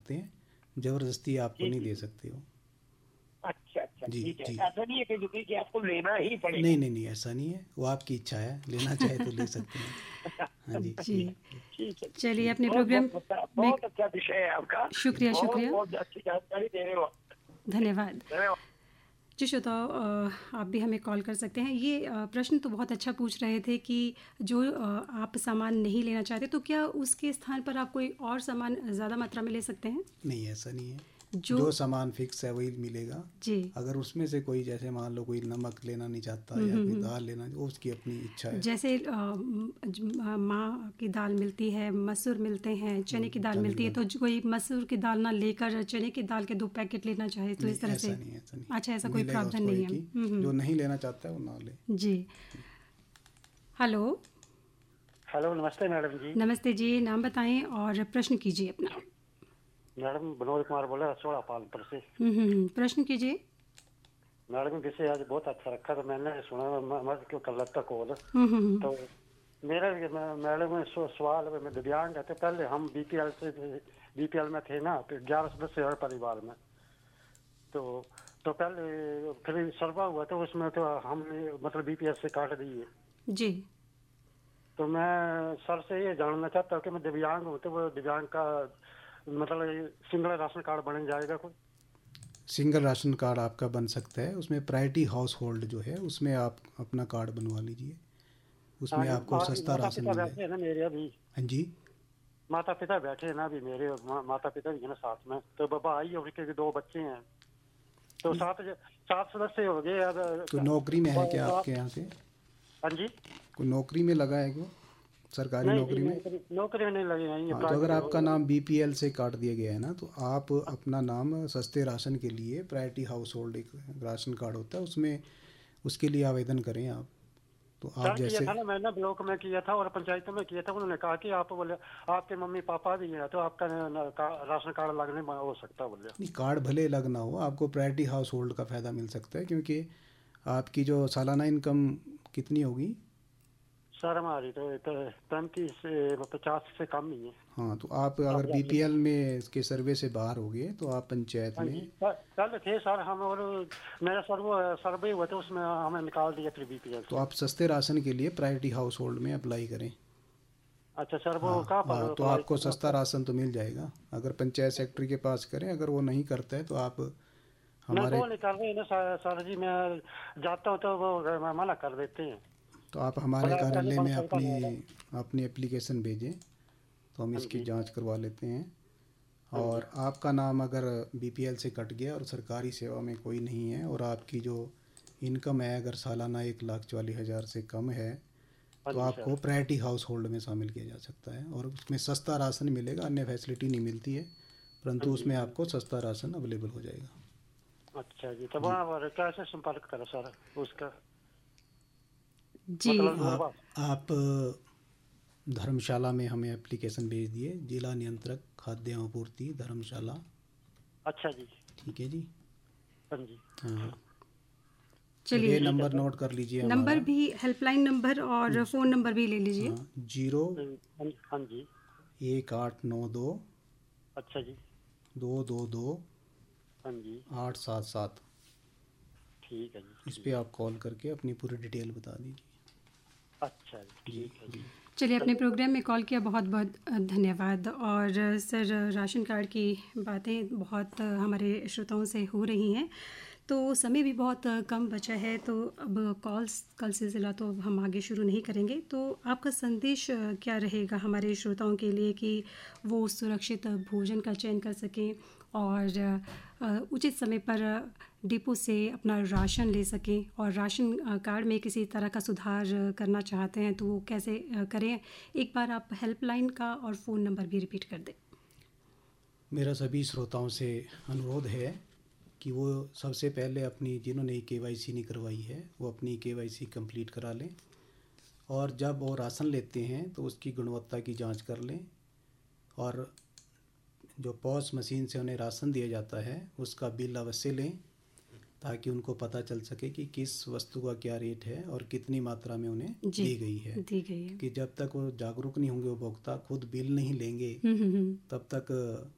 सकते हैं, ज़बरदस्ती आपको नहीं दे सकते हो। अच्छा अच्छा, जी ठीक है। जी। ऐसा नहीं है कि आपको लेना ही पड़ेगा? नहीं नहीं नहीं, ऐसा नहीं है, वो आपकी इच्छा है, लेना चाहे तो ले सकते हैं। हाँ जी। जी, जी, ठीक है। चलिए अपने बहुत प्रोग्राम बहुत अच्छा, में बहुत अच्छा विषय है आपका। शुक्रिया, बहुत शुक्रिया, बहुत अच्छी जानकारी दे रहे हो। धन्यवाद। धन्यवाद। जी श्रोताओ, आप भी हमें कॉल कर सकते हैं। ये प्रश्न तो बहुत अच्छा पूछ रहे थे कि जो आप सामान नहीं लेना चाहते तो क्या उसके स्थान पर आप कोई और सामान ज़्यादा मात्रा में ले सकते हैं? नहीं, ऐसा नहीं है, जो जो सामान फिक्स है वही मिलेगा। जी, अगर उसमें से कोई, जैसे मान लो कोई नमक लेना नहीं चाहता या कोई दाल लेना, वो उसकी अपनी इच्छा है। जैसे माँ की दाल मिलती है, मसूर मिलते हैं, चने की दाल चने की मिलती है, दाल। तो कोई मसूर की दाल ना लेकर चने की दाल के 2 पैकेट लेना चाहे तो नहीं, इस तरह से? ऐसा नहीं, ऐसा नहीं। अच्छा, ऐसा कोई मिलेगा प्रावधान उसको नहीं एक है। ही, जो नहीं लेना चाहता है वो ना ले। जी। हेलो, हेलो, नमस्ते मैडम जी। नमस्ते जी, नाम बताएं और प्रश्न कीजिए अपना। मैडम विनोद कुमार बोला रसोड़ा पालपुर से। प्रश्न कीजिए। मैडम विषय आज बहुत अच्छा रखा, तो मैंने सुना मैं क्यों कर लेता कॉल। तो मेरा मैडम सवाल है, मैं दिव्यांग है, तो पहले हम बीपीएल में थे ना, तो 11 सदस्य हर परिवार में। तो पहले फिर सर्वा हुआ तो उसमें तो हमने मतलब बीपीएल से काट दिए। जी। तो मैं सर से ये जानना चाहता हूँ कि मैं दिव्यांग हूँ, तो वो दिव्यांग का मतलब सिंगल राशन कार्ड बन जाएगा कोई? सिंगल राशन कार्ड आपका बन सकता है, उसमें प्रायोरिटी हाउस होल्ड जो है उसमें आप अपना कार्ड बनवा लीजिए, उसमें आपको सस्ता राशन मिल बैठे हैं ना मेरे अभी। हाँ जी। माता पिता बैठे हैं ना अभी मेरे, माता पिता भी है ना साथ में, तो बाबा आई और उनके 2 बच्चे हैं, तो 7 सदस्य हो गए। अब तो नौकरी में है क्या आपके यहाँ से? हाँ जी। कोई नौकरी में लगा है क्या, सरकारी नौकरी में? नौकरी में नहीं लगे हैं। हाँ, तो अगर आपका नाम बीपीएल से काट दिया गया है ना, तो आप अपना नाम सस्ते राशन के लिए, प्रायोरिटी हाउस होल्ड एक राशन कार्ड होता है, उसमें उसके लिए आवेदन करें आप। तो आप जैसे किया था ना, मैंने ब्लॉक में किया था और पंचायतों में किया था, उन्होंने कहा कि आप बोले आपके मम्मी पापा भी हैं तो आपका राशन कार्ड लगने में हो सकता है बोले। नहीं, कार्ड भले अलग ना हो, आपको प्रायोरिटी हाउस होल्ड का फ़ायदा मिल सकता है, क्योंकि आपकी जो सालाना इनकम कितनी होगी? सर हमारी तो 35 से कम ही है। हाँ, तो आप अगर बीपीएल में इसके सर्वे से बाहर हो गए तो आप पंचायत में कल थे सर हम, और मेरा सर्वे हुआ तो उसमें हमें निकाल दिया फिर बीपीएल। तो आप सस्ते राशन के लिए प्रायोरिटी हाउस होल्ड में अप्लाई करें। अच्छा सर, वो कहाँ पर? तो आपको सस्ता राशन तो मिल जाएगा अगर पंचायत सेक्रेटरी के पास करें। अगर वो नहीं करता है तो आप हमारे नहीं कर रहे ना सर जी, मैं जाता हूँ तो वो मना कर देते हैं। तो आप हमारे कार्यालय में अपनी एप्लीकेशन भेजें तो हम इसकी जांच करवा लेते हैं। और आपका नाम अगर बीपीएल से कट गया और सरकारी सेवा में कोई नहीं है और आपकी जो इनकम है अगर सालाना 1,40,000 से कम है, तो आपको प्रायोरिटी हाउस होल्ड में शामिल किया जा सकता है और उसमें सस्ता राशन मिलेगा। अन्य फैसिलिटी नहीं मिलती है, परंतु उसमें आपको सस्ता राशन अवेलेबल हो जाएगा। अच्छा जी, तो वहाँ पर कैसे संपर्क करें सर उसका? जी, मतलब आप धर्मशाला में हमें एप्लीकेशन भेज दिए, जिला नियंत्रक खाद्य एवं आपूर्ति धर्मशाला। अच्छा जी, ठीक है जी। हाँ जी। हाँ, चलिए ये नंबर नोट कर लीजिए, नंबर भी, हेल्पलाइन नंबर और फ़ोन नंबर भी ले लीजिए। 01892। अच्छा जी। 222। हाँ जी। 877। ठीक है जी। इस पे आप कॉल करके अपनी पूरी डिटेल बता दीजिए। अच्छा जी, ठीक है जी। चलिए, अपने प्रोग्राम में कॉल किया, बहुत बहुत धन्यवाद। और सर, राशन कार्ड की बातें बहुत हमारे श्रोताओं से हो रही हैं, तो समय भी बहुत कम बचा है, तो अब कॉल्स कल सिलसिला तो अब हम आगे शुरू नहीं करेंगे। तो आपका संदेश क्या रहेगा हमारे श्रोताओं के लिए कि वो सुरक्षित भोजन का चयन कर सकें और उचित समय पर डिपो से अपना राशन ले सकें, और राशन कार्ड में किसी तरह का सुधार करना चाहते हैं तो वो कैसे करें? एक बार आप हेल्पलाइन का और फ़ोन नंबर भी रिपीट कर दें। मेरा सभी श्रोताओं से अनुरोध है कि वो सबसे पहले अपनी, जिन्होंने केवाईसी नहीं करवाई है, वो अपनी केवाईसी कंप्लीट करा लें, और जब वो राशन लेते हैं तो उसकी गुणवत्ता की जांच कर लें, और जो पॉस मशीन से उन्हें राशन दिया जाता है उसका बिल अवश्य लें, ताकि उनको पता चल सके कि किस वस्तु का क्या रेट है और कितनी मात्रा में उन्हें दी गई है। कि जब तक वो जागरूक नहीं होंगे, उपभोक्ता खुद बिल नहीं लेंगे, तब तक